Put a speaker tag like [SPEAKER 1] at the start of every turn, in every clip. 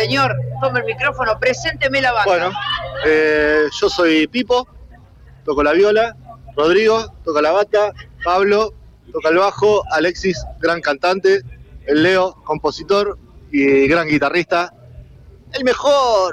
[SPEAKER 1] Señor, tome el micrófono, presénteme la banda.
[SPEAKER 2] Bueno, yo soy Pipo, toco la viola, Rodrigo toca la bata, Pablo toca el bajo, Alexis, gran cantante, el Leo, compositor y gran guitarrista, el mejor.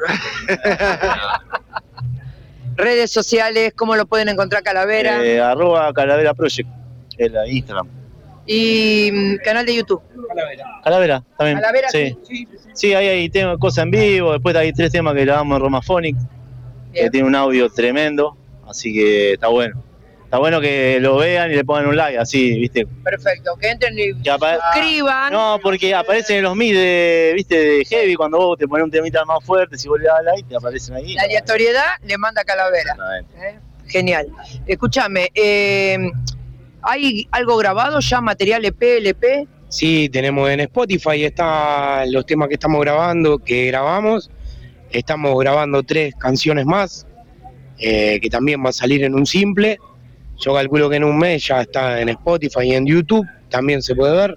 [SPEAKER 1] Redes sociales, ¿cómo lo pueden encontrar Calavera?
[SPEAKER 3] @Calavera Project, en la Instagram.
[SPEAKER 1] Y canal de YouTube.
[SPEAKER 3] Calavera, también.
[SPEAKER 1] Calavera,
[SPEAKER 3] sí. Sí, ahí hay cosas en vivo, después hay 3 temas que grabamos en Romaphonic, que tiene un audio tremendo, así que está bueno. Está bueno que lo vean y le pongan un like, así, ¿viste?
[SPEAKER 1] Perfecto, que entren y suscriban.
[SPEAKER 3] No, porque aparecen en los mid de Heavy, cuando vos te pones un temita más fuerte, si vos le das like, te aparecen ahí.
[SPEAKER 1] La aleatoriedad le manda Calavera. Genial. Escúchame, ¿hay algo grabado ya, material EP, LP?
[SPEAKER 4] Sí, tenemos en Spotify, están los temas que estamos grabando, que grabamos. Estamos grabando 3 canciones más, que también va a salir en un simple. Yo calculo que en un mes ya está en Spotify y en YouTube, también se puede ver.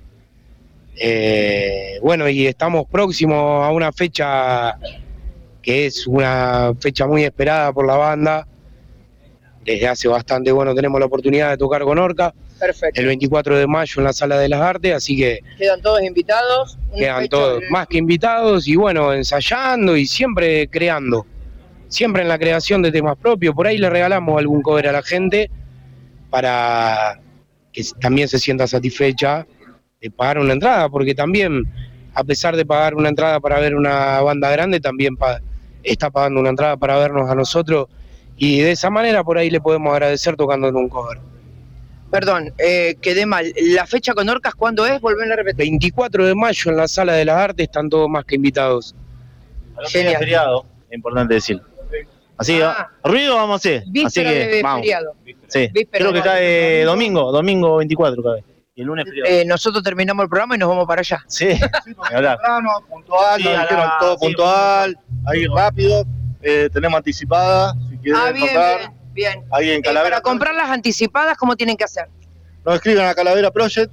[SPEAKER 4] Bueno, y estamos próximos a una fecha que es una fecha muy esperada por la banda. Desde hace bastante, bueno, tenemos la oportunidad de tocar con Orca.
[SPEAKER 1] Perfecto.
[SPEAKER 4] El 24 de mayo en la Sala de las Artes, así que...
[SPEAKER 1] ¿Quedan todos invitados?
[SPEAKER 4] Quedan todos más que invitados y bueno, ensayando y siempre creando. Siempre en la creación de temas propios. Por ahí le regalamos algún cover a la gente para que también se sienta satisfecha de pagar una entrada, porque también, a pesar de pagar una entrada para ver una banda grande, también está pagando una entrada para vernos a nosotros, y de esa manera por ahí le podemos agradecer tocando en un cover.
[SPEAKER 1] Perdón, quedé mal. ¿La fecha con Orcas cuándo es? Volver a repetir.
[SPEAKER 4] 24 de mayo en la Sala de las Artes, están todos más que invitados.
[SPEAKER 3] Genial. Es feriado, es importante decir. Así, ruido vamos a hacer.
[SPEAKER 1] Víspera
[SPEAKER 3] así que
[SPEAKER 1] de
[SPEAKER 3] vamos.
[SPEAKER 1] feriado.
[SPEAKER 3] Sí,
[SPEAKER 1] Víspera
[SPEAKER 3] creo que cae domingo 24 cae. Y el lunes feriado.
[SPEAKER 1] Nosotros terminamos el programa y nos vamos para allá.
[SPEAKER 3] Sí,
[SPEAKER 2] puntual,
[SPEAKER 3] sí,
[SPEAKER 2] nos dijeron todo puntual, ahí rápido, tenemos anticipada, si quieren comprar.
[SPEAKER 1] Bien.
[SPEAKER 2] Ahí en Calavera.
[SPEAKER 1] Para comprar las anticipadas, ¿cómo tienen que hacer?
[SPEAKER 2] Nos escriben a Calavera Project,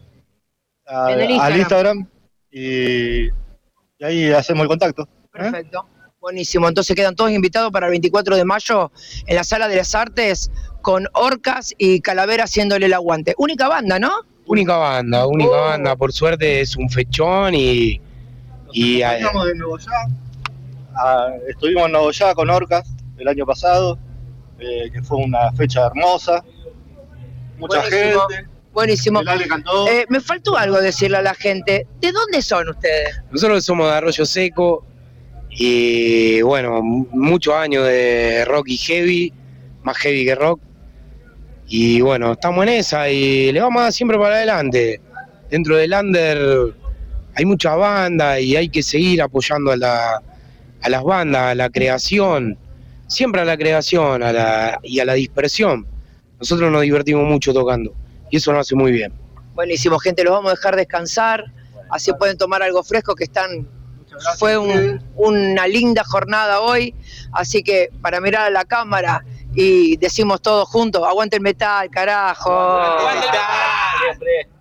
[SPEAKER 2] al Instagram, y ahí hacemos el contacto.
[SPEAKER 1] Perfecto. Buenísimo, entonces quedan todos invitados para el 24 de mayo en la Sala de las Artes con Orcas y Calavera haciéndole el aguante. Única banda, ¿no?
[SPEAKER 4] Única banda, por suerte es un fechón y
[SPEAKER 2] Estuvimos en Nogoyá, estuvimos en Nogoyá con Orcas el año pasado, que fue una fecha hermosa, mucha gente.
[SPEAKER 1] Buenísimo.
[SPEAKER 2] El Ale cantó.
[SPEAKER 1] Me faltó algo decirle a la gente. ¿De dónde son ustedes?
[SPEAKER 4] Nosotros somos de Arroyo Seco y bueno, muchos años de rock y heavy, más heavy que rock. Y bueno, estamos en esa y le vamos a dar siempre para adelante. Dentro del under hay mucha banda y hay que seguir apoyando a las bandas, a la creación, siempre a la creación y a la dispersión. Nosotros nos divertimos mucho tocando y eso nos hace muy bien.
[SPEAKER 1] Buenísimo, gente, los vamos a dejar descansar, así pueden tomar algo fresco que están... Fue una linda jornada hoy, así que para mirar a la cámara y decimos todos juntos, aguante el metal, carajo.
[SPEAKER 3] Aguante el metal.